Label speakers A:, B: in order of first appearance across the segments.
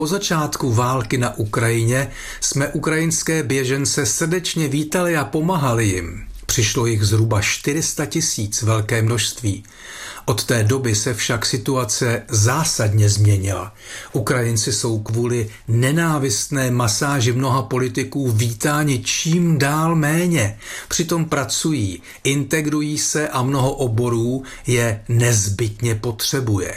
A: Po začátku války na Ukrajině jsme ukrajinské běžence srdečně vítali a pomáhali jim. Přišlo jich zhruba 400 000, velké množství. Od té doby se však situace zásadně změnila. Ukrajinci jsou kvůli nenávistné masáži mnoha politiků vítáni čím dál méně. Přitom pracují, integrují se a mnoho oborů je nezbytně potřebuje.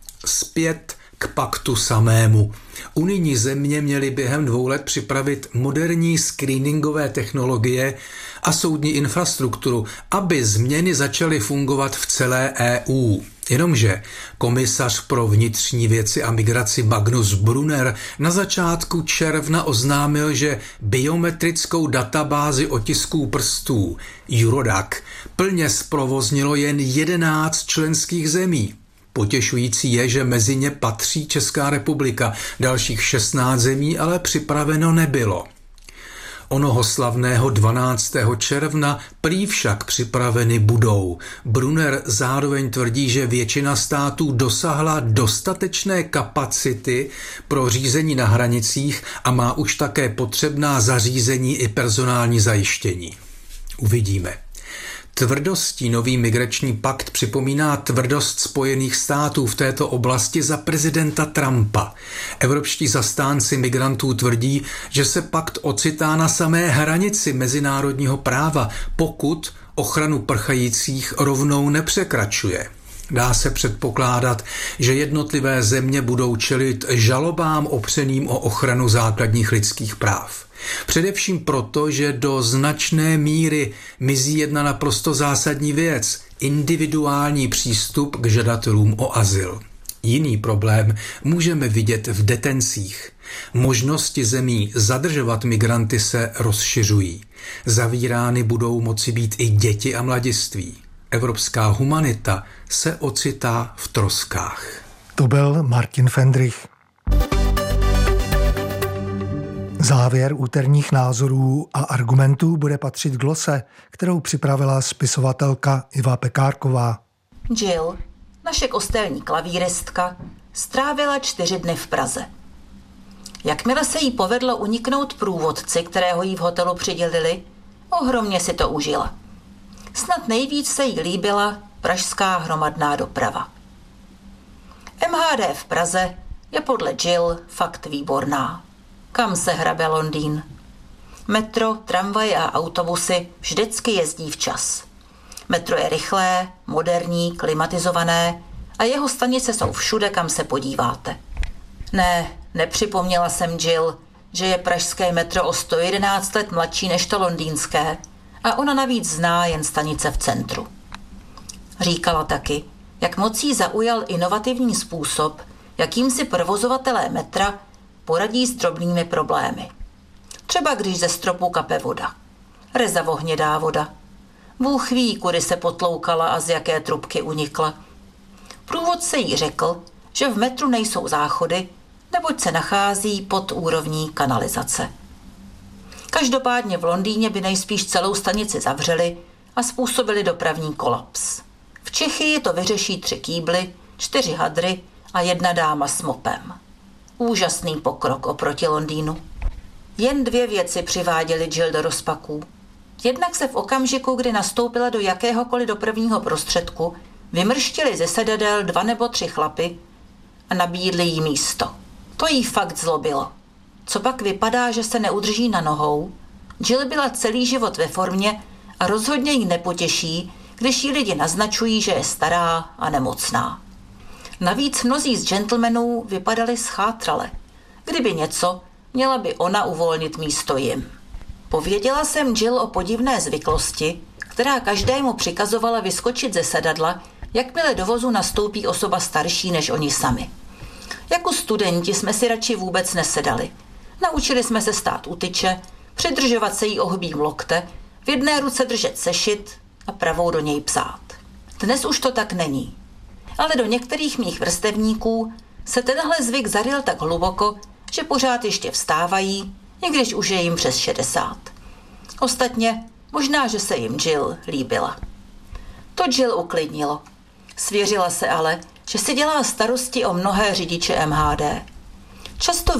A: Zpět k paktu samému. Unijní země měly během 2 let připravit moderní screeningové technologie a soudní infrastrukturu, aby změny začaly fungovat v celé EU. Jenomže komisař pro vnitřní věci a migraci Magnus Brunner na začátku června oznámil, že biometrickou databázi otisků prstů Eurodac plně zprovoznilo jen 11 členských zemí. Potěšující je, že mezi ně patří Česká republika, dalších 16 zemí ale připraveno nebylo. Onoho slavného 12. června prý však připraveny budou. Brunner zároveň tvrdí, že většina států dosáhla dostatečné kapacity pro řízení na hranicích a má už také potřebná zařízení i personální zajištění. Uvidíme. Tvrdostí nový migrační pakt připomíná tvrdost Spojených států v této oblasti za prezidenta Trumpa. Evropští zastánci migrantů tvrdí, že se pakt ocitá na samé hranici mezinárodního práva, pokud ochranu prchajících rovnou nepřekračuje. Dá se předpokládat, že jednotlivé země budou čelit žalobám opřeným o ochranu základních lidských práv. Především proto, že do značné míry mizí jedna naprosto zásadní věc – individuální přístup k žadatelům o azyl. Jiný problém můžeme vidět v detencích. Možnosti zemí zadržovat migranty se rozšiřují. Zavírány budou moci být i děti a mladiství. Evropská humanita se ocitá v troskách.
B: To byl Martin Fendrich. Závěr úterních názorů a argumentů bude patřit glose, kterou připravila spisovatelka Iva Pekárková.
C: Jill, naše kostelní klavíristka, strávila 4 dny v Praze. Jakmile se jí povedlo uniknout průvodci, kterého jí v hotelu přidělili, ohromně si to užila. Snad nejvíc se jí líbila pražská hromadná doprava. MHD v Praze je podle Jill fakt výborná. Kam se hrabe Londýn? Metro, tramvaje a autobusy vždycky jezdí včas. Metro je rychlé, moderní, klimatizované a jeho stanice jsou všude, kam se podíváte. Ne, nepřipomněla jsem Jill, že je pražské metro o 111 let mladší než to londýnské a ona navíc zná jen stanice v centru. Říkala taky, jak moc jí zaujal inovativní způsob, jakým si provozovatelé metra poradí s drobnými problémy. Třeba když ze stropu kape voda. Rezavohnědá voda. Bůh ví, kudy se potloukala a z jaké trubky unikla. Průvodce jí řekl, že v metru nejsou záchody, neboť se nachází pod úrovní kanalizace. Každopádně v Londýně by nejspíš celou stanici zavřeli a způsobili dopravní kolaps. V Čechii to vyřeší 3 kýbly, 4 hadry a 1 dáma s mopem. Úžasný pokrok oproti Londýnu. Jen 2 věci přiváděly Jill do rozpaků. Jednak se v okamžiku, kdy nastoupila do jakéhokoliv dopravního prostředku, vymrštili ze sedadel 2 nebo 3 chlapy a nabídli jí místo. To jí fakt zlobilo. Co pak vypadá, že se neudrží na nohou? Jill byla celý život ve formě a rozhodně jí nepotěší, když jí lidi naznačují, že je stará a nemocná. Navíc mnozí z gentlemanů vypadali schátrale. Kdyby něco, měla by ona uvolnit místo jim. Pověděla jsem Jill o podivné zvyklosti, která každému přikazovala vyskočit ze sedadla, jakmile do vozu nastoupí osoba starší než oni sami. Jako studenti jsme si radši vůbec nesedali. Naučili jsme se stát u tyče, přidržovat se jí ohbím lokte, v jedné ruce držet sešit a pravou do něj psát. Dnes už to tak není. Ale do některých mých vrstevníků se tenhle zvyk zaryl tak hluboko, že pořád ještě vstávají, i když už je jim přes 60. Ostatně možná, že se jim Jill líbila. To Jill uklidnilo. Svěřila se ale, že si dělá starosti o mnohé řidiče MHD. Často